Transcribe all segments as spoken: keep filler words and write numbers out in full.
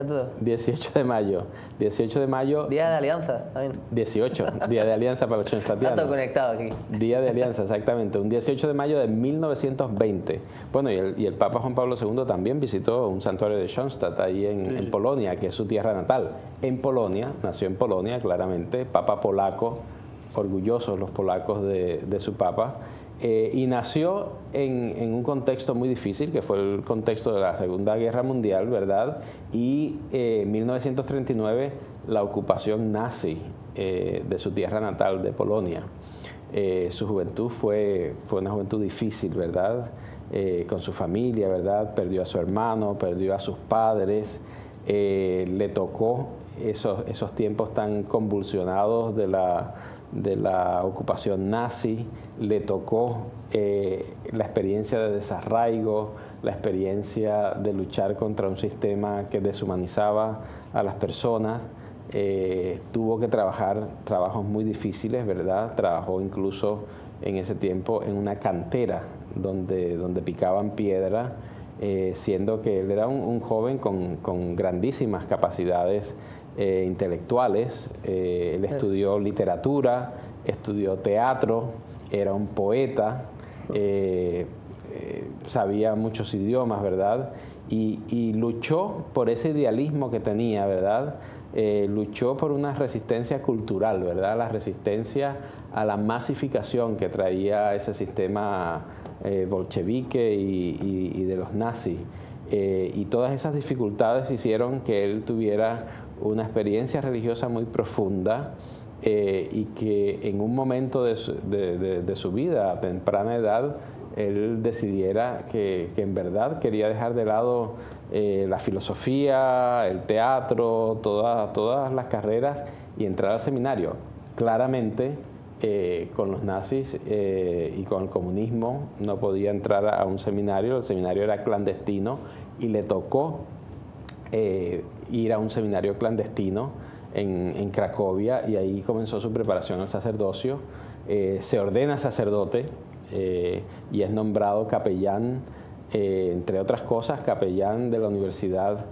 dieciocho de mayo. dieciocho de mayo. Día de Alianza también. dieciocho, Día de Alianza para los schoenstattianos. Está todo conectado aquí. Día de Alianza, exactamente. Un dieciocho de mayo de mil novecientos veinte. Bueno, y el, y el Papa Juan Pablo segundo también visitó un santuario de Schoenstatt ahí en, sí, en Polonia, que es su tierra natal. En Polonia, nació en Polonia, claramente, Papa polaco, orgullosos los polacos de, de su Papa. Eh, y nació en, en un contexto muy difícil, que fue el contexto de la Segunda Guerra Mundial, ¿verdad? Y en eh, mil novecientos treinta y nueve, la ocupación nazi eh, de su tierra natal, de Polonia. Eh, su juventud fue, fue una juventud difícil, ¿verdad? Eh, con su familia, ¿verdad? Perdió a su hermano, perdió a sus padres, eh, le tocó esos, esos tiempos tan convulsionados de la... de la ocupación nazi, le tocó eh, la experiencia de desarraigo, la experiencia de luchar contra un sistema que deshumanizaba a las personas, eh, tuvo que trabajar trabajos muy difíciles, ¿verdad? Trabajó incluso en ese tiempo en una cantera donde, donde picaban piedra, eh, siendo que él era un, un joven con, con grandísimas capacidades Eh, intelectuales. Eh, él estudió literatura, estudió teatro, era un poeta, eh, eh, sabía muchos idiomas, ¿verdad? Y, y luchó por ese idealismo que tenía, ¿verdad? Eh, luchó por una resistencia cultural, ¿verdad? La resistencia a la masificación que traía ese sistema eh, bolchevique y, y, y de los nazis. Eh, y todas esas dificultades hicieron que él tuviera una experiencia religiosa muy profunda eh, y que en un momento de su, de, de, de su vida, a temprana edad, él decidiera que, que en verdad quería dejar de lado eh, la filosofía, el teatro, toda, todas las carreras y entrar al seminario. Claramente, eh, con los nazis eh, y con el comunismo no podía entrar a un seminario, el seminario era clandestino y le tocó Eh, ir a un seminario clandestino en, en Cracovia, y ahí comenzó su preparación al sacerdocio. Eh, se ordena sacerdote eh, y es nombrado capellán, eh, entre otras cosas, capellán de la Universidad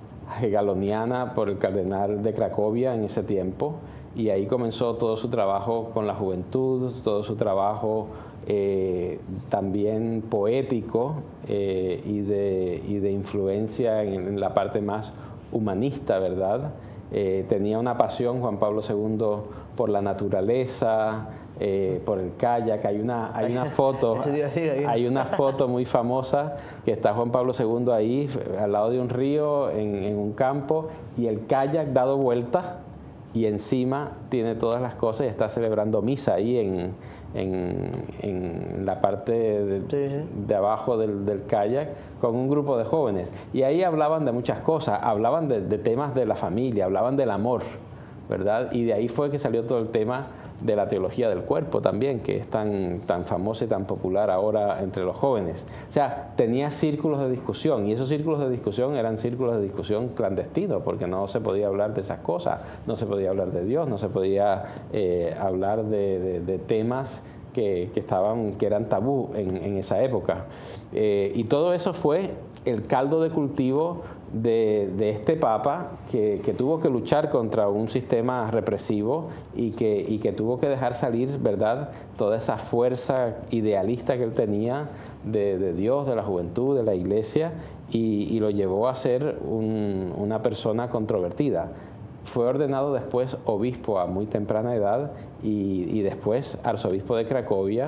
Hegeliana por el cardenal de Cracovia en ese tiempo, y ahí comenzó todo su trabajo con la juventud, todo su trabajo Eh, también poético eh, y, de, y de influencia en, en la parte más humanista, ¿verdad? Eh, tenía una pasión, Juan Pablo segundo, por la naturaleza, eh, por el kayak. Hay una, hay una foto, hay una foto muy famosa que está Juan Pablo segundo ahí, al lado de un río, en, en un campo, y el kayak dado vuelta, y encima tiene todas las cosas y está celebrando misa ahí en, en, en la parte de, sí, sí. de abajo del, del kayak con un grupo de jóvenes. Y ahí hablaban de muchas cosas, hablaban de, de temas de la familia, hablaban del amor, ¿verdad? Y de ahí fue que salió todo el tema de la teología del cuerpo también, que es tan, tan famosa y tan popular ahora entre los jóvenes. O sea, tenía círculos de discusión, y esos círculos de discusión eran círculos de discusión clandestinos, porque no se podía hablar de esas cosas, no se podía hablar de Dios, no se podía eh, hablar de, de, de temas que, que, estaban, que eran tabú en, en esa época. Eh, y todo eso fue el caldo de cultivo De, de este Papa que, que tuvo que luchar contra un sistema represivo y que, y que tuvo que dejar salir, ¿verdad?, toda esa fuerza idealista que él tenía de, de Dios, de la juventud, de la iglesia, y, y lo llevó a ser un, una persona controvertida. Fue ordenado después obispo a muy temprana edad y, y después arzobispo de Cracovia,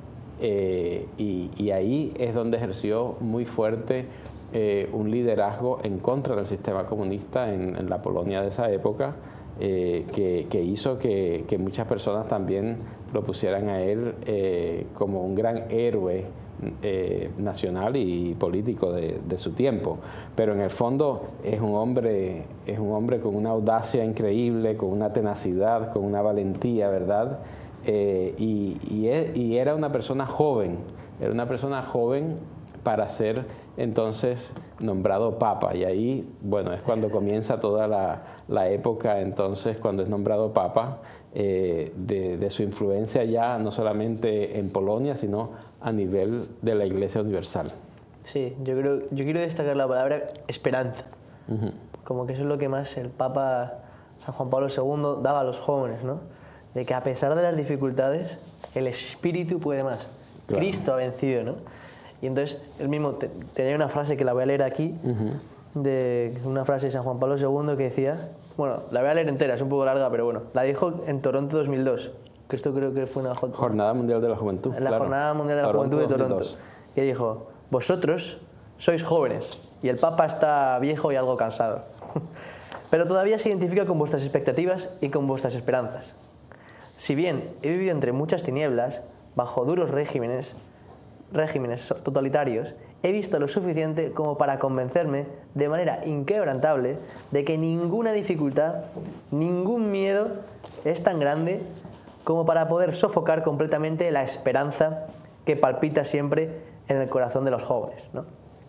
eh, y, y ahí es donde ejerció muy fuerte Eh, un liderazgo en contra del sistema comunista en, en la Polonia de esa época, eh, que, que hizo que, que muchas personas también lo pusieran a él eh, como un gran héroe eh, nacional y político de, de su tiempo. Pero en el fondo es un hombre, es un hombre con una audacia increíble, con una tenacidad, con una valentía, ¿verdad? Eh, y, y, es, y era una persona joven, era una persona joven para ser entonces nombrado Papa, y ahí, bueno, es cuando comienza toda la, la época, entonces, cuando es nombrado Papa, eh, de, de su influencia ya no solamente en Polonia, sino a nivel de la Iglesia Universal. Sí, yo creo, yo quiero destacar la palabra esperanza. Uh-huh. como que eso es lo que más el Papa San Juan Pablo segundo daba a los jóvenes, ¿no? De que a pesar de las dificultades, el espíritu puede más. Claro. Cristo ha vencido, ¿no? Y entonces, él mismo te, tenía una frase que la voy a leer aquí, uh-huh. de una frase de San Juan Pablo segundo que decía, bueno, la voy a leer entera, es un poco larga, pero bueno, la dijo en Toronto dos mil dos, que esto creo que fue una Jornada Mundial de la Juventud. La claro. Jornada Mundial de la Toronto Juventud de Toronto, dos mil dos. Que dijo, vosotros sois jóvenes y el Papa está viejo y algo cansado, pero todavía se identifica con vuestras expectativas y con vuestras esperanzas. Si bien he vivido entre muchas tinieblas, bajo duros regímenes, regímenes totalitarios, he visto lo suficiente como para convencerme de manera inquebrantable de que ninguna dificultad, ningún miedo es tan grande como para poder sofocar completamente la esperanza que palpita siempre en el corazón de los jóvenes, ¿no?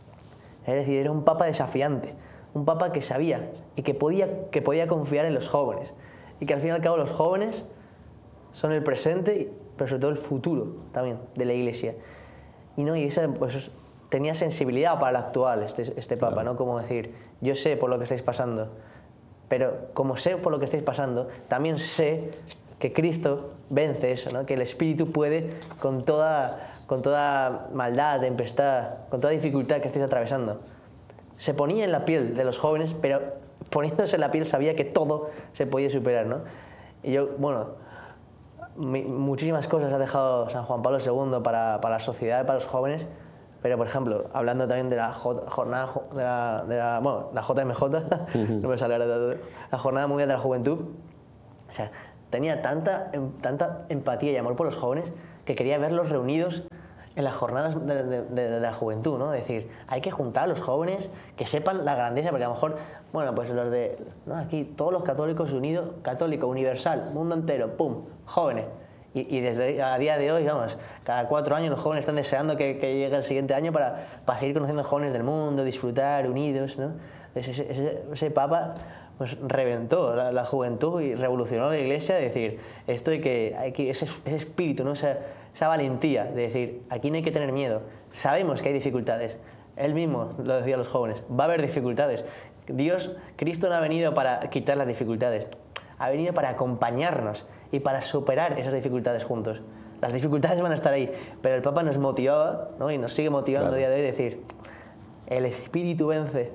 Es decir, era un papa desafiante, un papa que sabía y que podía, que podía confiar en los jóvenes y que al fin y al cabo los jóvenes son el presente, pero sobre todo el futuro también de la Iglesia. Y, no, y esa, pues, tenía sensibilidad para lo actual este, este Papa, claro. ¿no? Como decir, yo sé por lo que estáis pasando, pero como sé por lo que estáis pasando, también sé que Cristo vence eso, ¿no? Que el Espíritu puede con toda, con toda maldad, tempestad, con toda dificultad que estéis atravesando. Se ponía en la piel de los jóvenes, pero poniéndose en la piel sabía que todo se podía superar, ¿no? Y yo, bueno, mi, muchísimas cosas ha dejado San Juan Pablo segundo para, para la sociedad y para los jóvenes, pero por ejemplo, hablando también de la J, jornada de la, de la, bueno, la J M J, no me sale ahora, la Jornada Mundial de la Juventud, o sea, tenía tanta, tanta empatía y amor por los jóvenes que quería verlos reunidos en las jornadas de, de, de, de la juventud, ¿no? Es decir, hay que juntar a los jóvenes que sepan la grandeza, porque a lo mejor, bueno, pues los de, ¿no? Aquí todos los católicos unidos, católico, universal, mundo entero, pum, jóvenes. Y, y desde a día de hoy, vamos, cada cuatro años los jóvenes están deseando que, que llegue el siguiente año para, para seguir conociendo jóvenes del mundo, disfrutar, unidos, ¿no? Ese, ese, ese Papa pues reventó la, la juventud y revolucionó la Iglesia, de decir, esto hay que, hay que ese, ese espíritu, ¿no? Esa, esa valentía de decir, aquí no hay que tener miedo, sabemos que hay dificultades, él mismo lo decía a los jóvenes, va a haber dificultades, Dios, Cristo no ha venido para quitar las dificultades, ha venido para acompañarnos y para superar esas dificultades juntos. Las dificultades van a estar ahí, pero el Papa nos motivaba, ¿no? Y nos sigue motivando claro. a día de hoy, decir, el espíritu vence.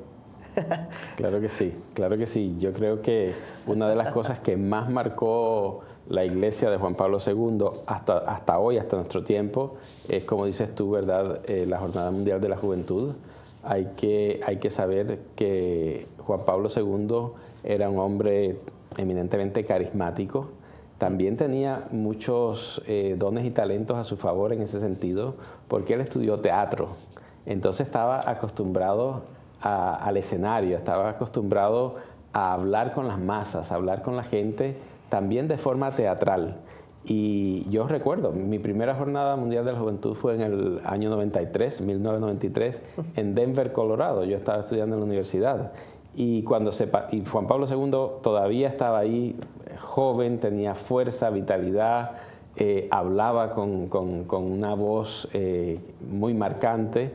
Claro que sí, claro que sí. Yo creo que una de las cosas que más marcó la Iglesia de Juan Pablo segundo hasta, hasta hoy, hasta nuestro tiempo, es, como dices tú, ¿verdad?, eh, la Jornada Mundial de la Juventud. Hay que, hay que saber que Juan Pablo segundo era un hombre eminentemente carismático. También tenía muchos eh, dones y talentos a su favor en ese sentido, porque él estudió teatro. Entonces estaba acostumbrado A, al escenario, estaba acostumbrado a hablar con las masas, a hablar con la gente, también de forma teatral. Y yo recuerdo, mi primera Jornada Mundial de la Juventud fue en el año noventa y tres, mil novecientos noventa y tres, en Denver, Colorado. Yo estaba estudiando en la universidad. Y, cuando se, y Juan Pablo segundo todavía estaba ahí, joven, tenía fuerza, vitalidad, eh, hablaba con, con, con una voz eh, muy marcante.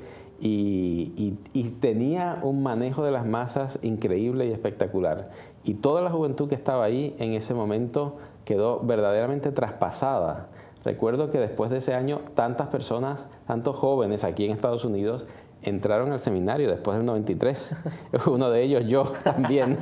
Y, y, y tenía un manejo de las masas increíble y espectacular. Y toda la juventud que estaba ahí en ese momento quedó verdaderamente traspasada. Recuerdo que después de ese año, tantas personas, tantos jóvenes aquí en Estados Unidos, entraron al seminario después del noventa y tres. Uno de ellos, yo también.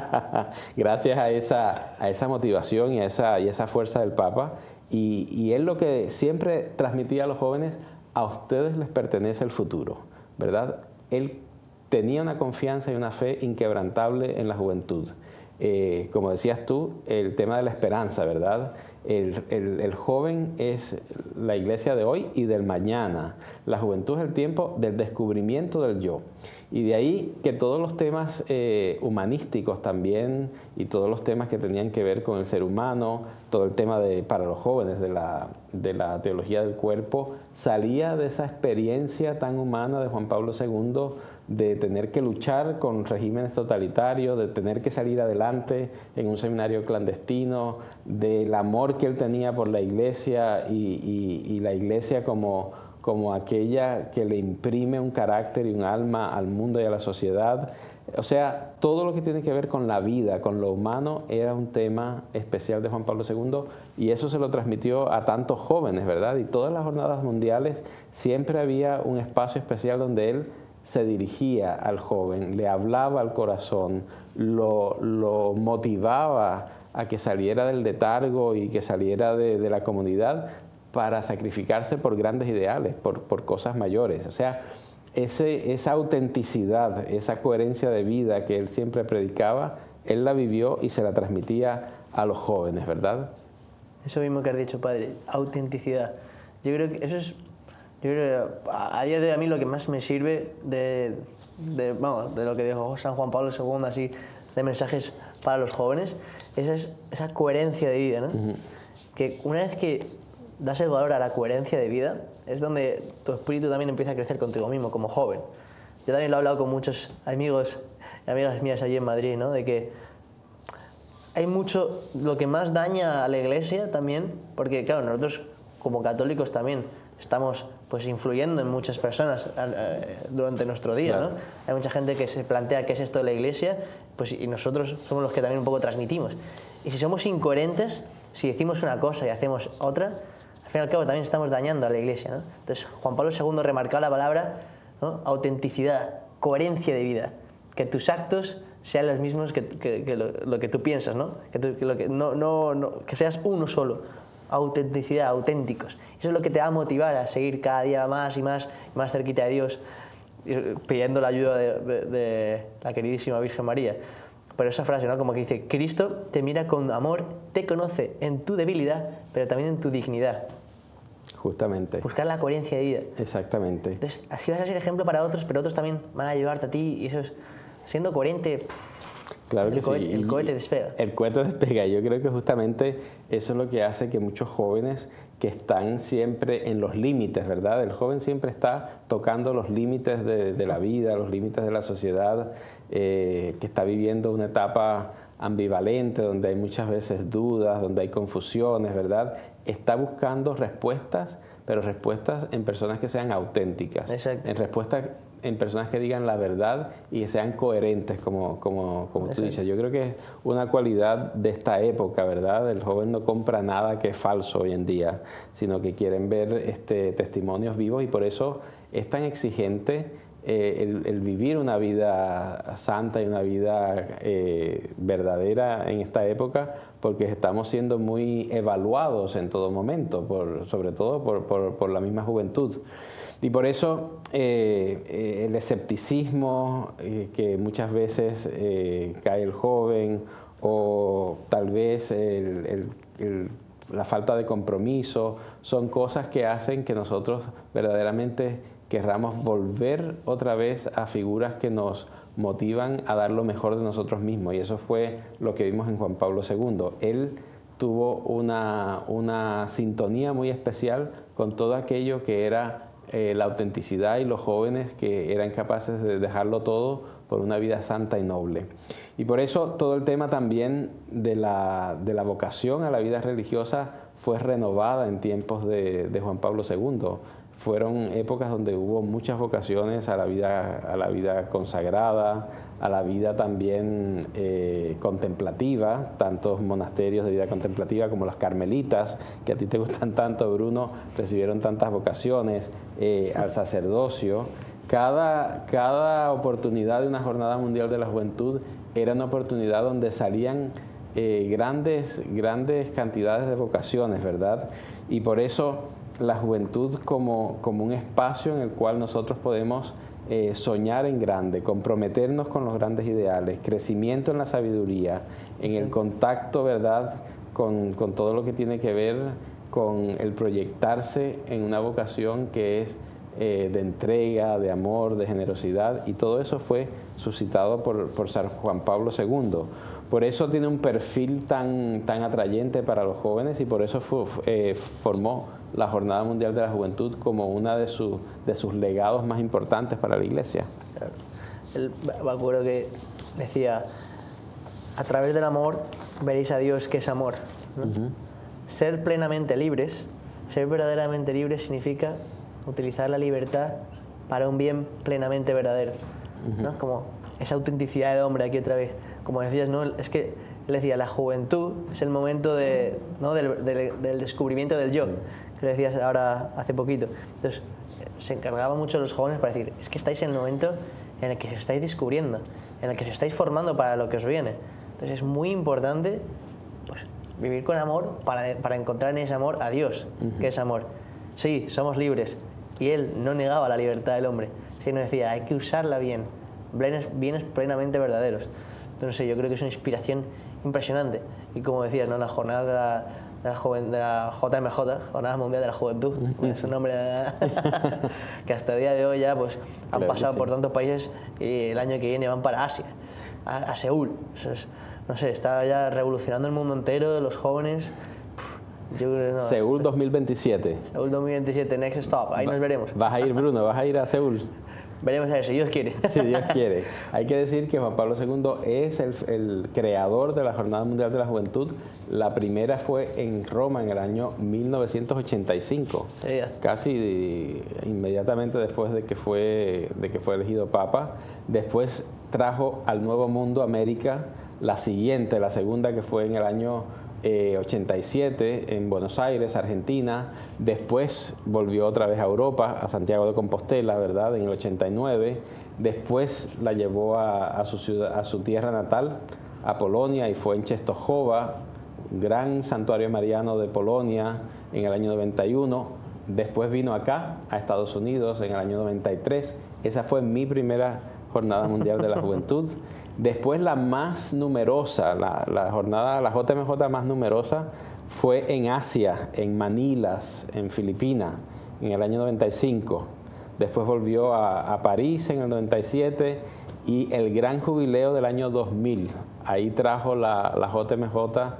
Gracias a esa, a esa motivación y a esa, y esa fuerza del Papa. Y, y él lo que siempre transmitía a los jóvenes: a ustedes les pertenece el futuro, ¿verdad? Él tenía una confianza y una fe inquebrantable en la juventud. Eh, como decías tú, el tema de la esperanza, ¿verdad? El, el, el joven es la iglesia de hoy y del mañana. La juventud es el tiempo del descubrimiento del yo. Y de ahí que todos los temas eh, humanísticos también, y todos los temas que tenían que ver con el ser humano, todo el tema de, para los jóvenes de la, de la teología del cuerpo, salía de esa experiencia tan humana de Juan Pablo segundo, de tener que luchar con regímenes totalitarios, de tener que salir adelante en un seminario clandestino, del amor que él tenía por la iglesia y, y, y la iglesia como, como aquella que le imprime un carácter y un alma al mundo y a la sociedad. O sea, todo lo que tiene que ver con la vida, con lo humano, era un tema especial de Juan Pablo segundo y eso se lo transmitió a tantos jóvenes, ¿verdad? Y todas las jornadas mundiales siempre había un espacio especial donde él se dirigía al joven, le hablaba al corazón, lo, lo motivaba a que saliera del letargo y que saliera de, de la comunidad para sacrificarse por grandes ideales, por, por cosas mayores. O sea, ese, esa autenticidad, esa coherencia de vida que él siempre predicaba, él la vivió y se la transmitía a los jóvenes, ¿verdad? Eso mismo que has dicho, padre, autenticidad. Yo creo que eso es, yo creo que a día de hoy a mí lo que más me sirve de, de, vamos, de lo que dijo San Juan Pablo segundo, así, de mensajes para los jóvenes, esa es esa coherencia de vida, ¿no? Uh-huh. Que una vez que das el valor a la coherencia de vida, es donde tu espíritu también empieza a crecer contigo mismo, como joven. Yo también lo he hablado con muchos amigos y amigas mías allí en Madrid, ¿no? De que hay mucho, lo que más daña a la iglesia también, porque claro, nosotros como católicos también estamos pues influyendo en muchas personas eh, durante nuestro día, claro. ¿no? Hay mucha gente que se plantea qué es esto de la iglesia, pues y nosotros somos los que también un poco transmitimos. Y si somos incoherentes, si decimos una cosa y hacemos otra, al fin y al cabo también estamos dañando a la iglesia, ¿no? Entonces Juan Pablo segundo remarcaba la palabra, ¿no? Autenticidad, coherencia de vida, que tus actos sean los mismos que, que, que lo, lo que tú piensas, ¿no? Que, tú, que, lo que, no, no, no, que seas uno solo, autenticidad, auténticos. Eso es lo que te va a motivar a seguir cada día más y más, más cerquita de Dios, pidiendo la ayuda de, de, de la queridísima Virgen María. Pero esa frase, ¿no? Como que dice, Cristo te mira con amor, te conoce en tu debilidad, pero también en tu dignidad. Justamente. Buscar la coherencia de vida. Exactamente. Entonces, así vas a ser ejemplo para otros, pero otros también van a ayudarte a ti, y eso es, siendo coherente, pff, claro que el cohete, sí. El cohete despega. El cohete despega. Yo creo que justamente eso es lo que hace que muchos jóvenes que están siempre en los límites, ¿verdad? El joven siempre está tocando los límites de, de la vida, los límites de la sociedad, eh, que está viviendo una etapa ambivalente, donde hay muchas veces dudas, donde hay confusiones, ¿verdad? Está buscando respuestas, pero respuestas en personas que sean auténticas. Exacto. En respuestas en personas que digan la verdad y que sean coherentes, como, como, como tú dices. Yo creo que es una cualidad de esta época, ¿verdad? El joven no compra nada que es falso hoy en día, sino que quieren ver este, testimonios vivos y por eso es tan exigente eh, el, el vivir una vida santa y una vida eh, verdadera en esta época, porque estamos siendo muy evaluados en todo momento, por, sobre todo por, por, por la misma juventud. Y por eso eh, eh, el escepticismo eh, que muchas veces eh, cae el joven, o tal vez el, el, el, la falta de compromiso, son cosas que hacen que nosotros verdaderamente querramos volver otra vez a figuras que nos motivan a dar lo mejor de nosotros mismos. Y eso fue lo que vimos en Juan Pablo segundo. Él tuvo una, una sintonía muy especial con todo aquello que era Eh, la autenticidad y los jóvenes que eran capaces de dejarlo todo por una vida santa y noble. Y por eso todo el tema también de la, de la vocación a la vida religiosa fue renovada en tiempos de, de Juan Pablo segundo. Fueron épocas donde hubo muchas vocaciones a la vida, a la vida consagrada, a la vida también eh, contemplativa, tantos monasterios de vida contemplativa como las carmelitas, que a ti te gustan tanto, Bruno, recibieron tantas vocaciones, eh, al sacerdocio. Cada, cada oportunidad de una Jornada Mundial de la Juventud era una oportunidad donde salían eh, grandes, grandes cantidades de vocaciones, ¿verdad? Y por eso la juventud como, como un espacio en el cual nosotros podemos eh, soñar en grande, comprometernos con los grandes ideales, crecimiento en la sabiduría, en el contacto, ¿verdad?, con, con todo lo que tiene que ver con el proyectarse en una vocación que es eh, de entrega, de amor, de generosidad, y todo eso fue suscitado por, por San Juan Pablo segundo. Por eso tiene un perfil tan, tan atrayente para los jóvenes y por eso fue, eh, formó la Jornada Mundial de la Juventud como uno de, su, de sus legados más importantes para la Iglesia. Claro. Él, me acuerdo que decía, a través del amor veréis a Dios que es amor, ¿no? Uh-huh. Ser plenamente libres, ser verdaderamente libres significa utilizar la libertad para un bien plenamente verdadero, uh-huh. ¿no? Como esa autenticidad del hombre aquí otra vez. Como decías, ¿no? Es que él decía, la juventud es el momento de, ¿no? del, del, del descubrimiento del yo, que lo decías ahora hace poquito. Entonces, se encargaba mucho de los jóvenes para decir, es que estáis en el momento en el que os estáis descubriendo, en el que os estáis formando para lo que os viene. Entonces es muy importante pues, vivir con amor para, para encontrar en ese amor a Dios, uh-huh. que es amor. Sí, somos libres, y Él no negaba la libertad del hombre, sino decía, hay que usarla bien, bienes, bienes plenamente verdaderos. Entonces yo creo que es una inspiración impresionante. Y como decías, ¿no? La jornada de la, de la, joven, de la J M J, Jornada Mundial de la Juventud, uh-huh. es un nombre que hasta el día de hoy ya pues, han claro pasado por tantos países y el año que viene van para Asia, a, a Seúl. Eso es, no sé, está ya revolucionando el mundo entero, los jóvenes. Yo creo, no, Seúl dos mil veintisiete. Seúl dos mil veintisiete, next stop, ahí Va, nos veremos. Vas a ir, Bruno, vas a ir a Seúl. Veremos a ver si Dios quiere. Si Dios quiere. Hay que decir que Juan Pablo segundo es el, el creador de la Jornada Mundial de la Juventud. La primera fue en Roma en el año mil novecientos ochenta y cinco, sí, casi de, inmediatamente después de que, fue, de que fue elegido Papa. Después trajo al Nuevo Mundo, América, la siguiente, la segunda, que fue en el año Eh, ochenta y siete en Buenos Aires, Argentina. Después volvió otra vez a Europa, a Santiago de Compostela, ¿verdad? En el ochenta y nueve. Después la llevó a, a, su, ciudad, a su tierra natal, a Polonia, y fue en Częstochowa, gran santuario mariano de Polonia, en el año noventa y uno. Después vino acá, a Estados Unidos, en el año noventa y tres. Esa fue mi primera Jornada Mundial de la Juventud. Después la más numerosa, la, la jornada, la J M J más numerosa fue en Asia, en Manilas, en Filipinas, en el año noventa y cinco. Después volvió a, a París en el noventa y siete y el gran jubileo del año dos mil. Ahí trajo la, la J M J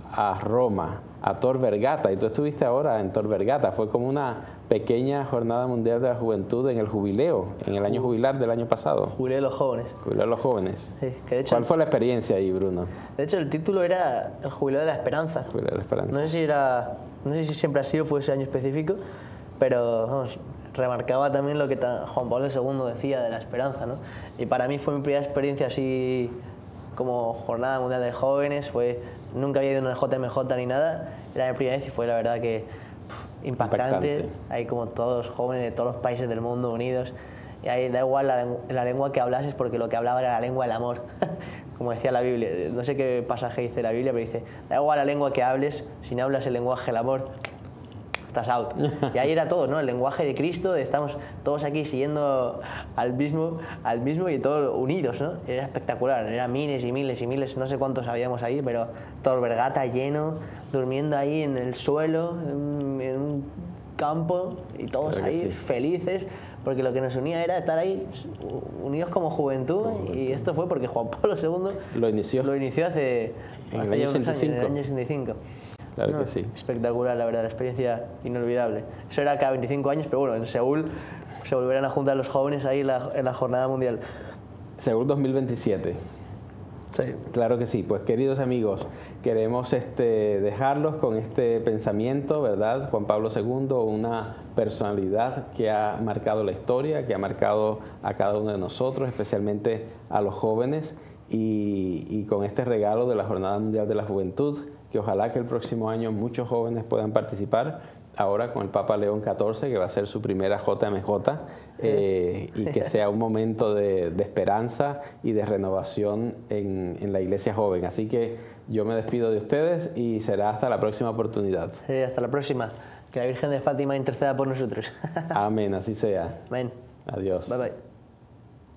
a Roma, a Tor Vergata, y tú estuviste ahora en Tor Vergata. Fue como una pequeña Jornada Mundial de la Juventud en el jubileo, en el año jubilar del año pasado. Jubileo de los jóvenes. Jubileo de los jóvenes. Sí, que de hecho, ¿cuál fue la experiencia ahí, Bruno? De hecho, el título era el Jubileo de la Esperanza. Jubileo de la Esperanza. No sé si era, no sé si siempre ha sido, fue ese año específico, pero vamos, remarcaba también lo que Juan Pablo segundo decía de la esperanza, ¿no? Y para mí fue mi primera experiencia así como Jornada Mundial de Jóvenes. Fue, nunca había ido a una J M J ni nada, era mi primera vez y fue la verdad que pff, impactante. impactante. Hay como todos los jóvenes de todos los países del mundo unidos, y ahí da igual la, la lengua que hablases, porque lo que hablaba era la lengua del amor. Como decía la Biblia, no sé qué pasaje dice la Biblia, pero dice, da igual la lengua que hables, si no hablas el lenguaje del amor, estás out. Y ahí era todo, ¿no? El lenguaje de Cristo, estamos todos aquí siguiendo al mismo, al mismo y todos unidos, ¿no? Era espectacular, eran miles y miles y miles, no sé cuántos habíamos ahí, pero Tor Vergata lleno, durmiendo ahí en el suelo, en, en un campo, y todos claro ahí sí. felices, porque lo que nos unía era estar ahí unidos como juventud, como y esto fue porque Juan Pablo segundo lo inició, lo inició hace, en, hace el ya año unos años, en el año sesenta y cinco. Claro no, que sí. Espectacular, la verdad, la experiencia inolvidable. Eso era cada veinticinco años, pero bueno, en Seúl se volverán a juntar los jóvenes ahí en la, en la Jornada Mundial. Seúl dos mil veintisiete. Sí. Claro que sí. Pues queridos amigos, queremos este, dejarlos con este pensamiento, ¿verdad? Juan Pablo segundo, una personalidad que ha marcado la historia, que ha marcado a cada uno de nosotros, especialmente a los jóvenes, y, y con este regalo de la Jornada Mundial de la Juventud, que ojalá que el próximo año muchos jóvenes puedan participar, ahora con el Papa León catorce, que va a ser su primera J M J, eh, y que sea un momento de, de esperanza y de renovación en, en la iglesia joven. Así que yo me despido de ustedes y será hasta la próxima oportunidad. Sí, hasta la próxima. Que la Virgen de Fátima interceda por nosotros. Amén, así sea. Amén. Adiós. Bye bye.